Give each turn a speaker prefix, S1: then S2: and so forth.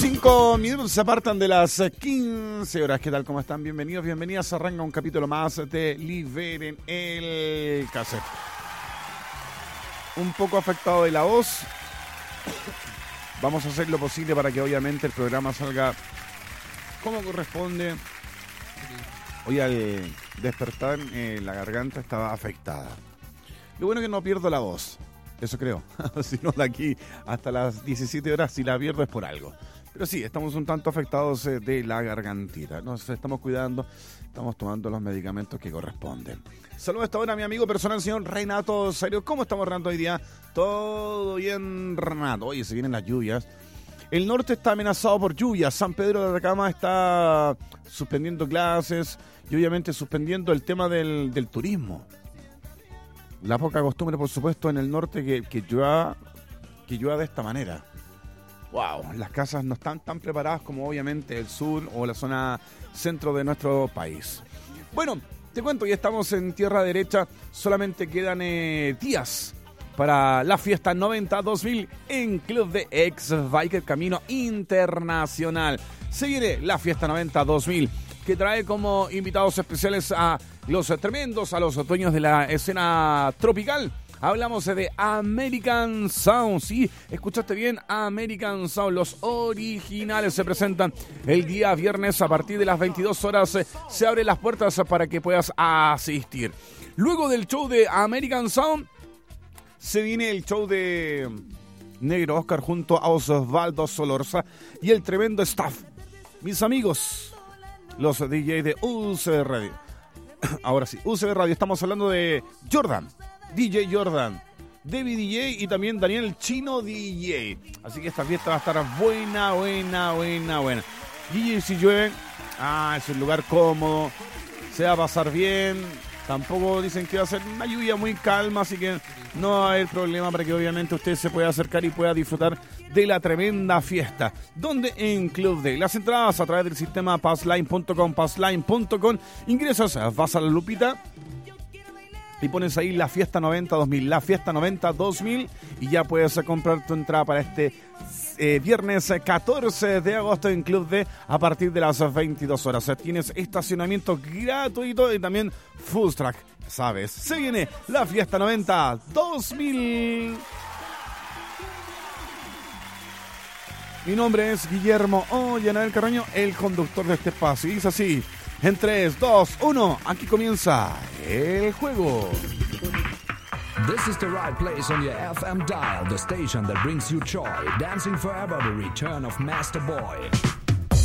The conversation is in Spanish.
S1: 5 minutos se apartan de las 15 horas. ¿Qué tal? ¿Cómo están? Bienvenidos, bienvenidas. Arranca un capítulo más de Liberen el Cassette. Un poco afectado de la voz. Vamos a hacer lo posible para que obviamente el programa salga como corresponde. Hoy al despertar la garganta estaba afectada. Lo bueno es que no pierdo la voz. Eso creo. Si no, de aquí hasta las 17 horas, si la pierdo es por algo. Pero sí, estamos un tanto afectados de la gargantita. Nos estamos cuidando, estamos tomando los medicamentos que corresponden. Saludos a esta hora a mi amigo personal, señor Renato Serio. ¿Cómo estamos, Renato, hoy día? Todo bien, Renato. Oye, se vienen las lluvias. El norte está amenazado por lluvias. San Pedro de Atacama está suspendiendo clases y obviamente suspendiendo el tema del turismo. La poca costumbre, por supuesto, en el norte que llueva de esta manera. Wow, las casas no están tan preparadas como obviamente el sur o la zona centro de nuestro país. Bueno, te cuento, ya estamos en tierra derecha, solamente quedan días para la fiesta 90-2000 en Club de Ex Biker Camino Internacional. Se viene la fiesta 90-2000 que trae como invitados especiales a los tremendos, a los dueños de la escena tropical. Hablamos de American Sound, sí, escuchaste bien, American Sound, los originales se presentan el día viernes a partir de las 22 horas, se abren las puertas para que puedas asistir. Luego del show de American Sound, se viene el show de Negro Oscar junto a Osvaldo Solorza y el tremendo staff, mis amigos, los DJs de UCB Radio. Ahora sí, UCB Radio, estamos hablando de Jordan, DJ Jordan, David DJ y también Daniel Chino DJ. Así que esta fiesta va a estar buena. DJ, si llueve, es un lugar cómodo, se va a pasar bien. Tampoco dicen que va a ser una lluvia muy calma, así que no va a haber problema para que obviamente usted se pueda acercar y pueda disfrutar de la tremenda fiesta. ¿Dónde? En Club D. Las entradas a través del sistema passline.com. Ingresas, vas a la lupita y pones ahí la fiesta 90-2000, la fiesta 90-2000 y ya puedes comprar tu entrada para este viernes 14 de agosto en Club D a partir de las 22 horas. Tienes estacionamiento gratuito y también food truck, ¿sabes? Se viene la fiesta 90-2000. Mi nombre es Guillermo Ollanael Carreño, el conductor de este espacio. Y dice así, en 3, 2, 1, aquí comienza el juego.
S2: This is the right place on your FM dial, the station that brings you joy. Dancing forever, the return of Master Boy.